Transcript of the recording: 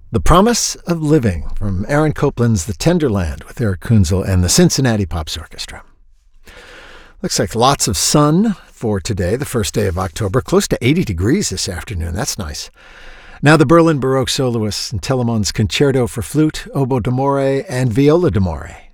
The Promise of Living from Aaron Copland's The Tenderland with Eric Kunzel and the Cincinnati Pops Orchestra. Looks like lots of sun for today, the first day of October. Close to 80 degrees this afternoon. That's nice. Now the Berlin Baroque soloists and Telemann's Concerto for Flute, Oboe d'Amore, and Viola d'Amore.